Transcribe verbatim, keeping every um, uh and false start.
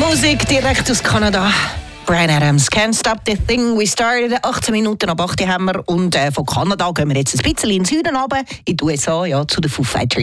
Musik direkt aus Kanada. Bryan Adams, Can't Stop the Thing We Started. achtzehn Minuten ab acht haben wir. Und äh, von Kanada gehen wir jetzt ein bisschen in den Süden runter, in die U S A, ja, zu den Foo Fighters.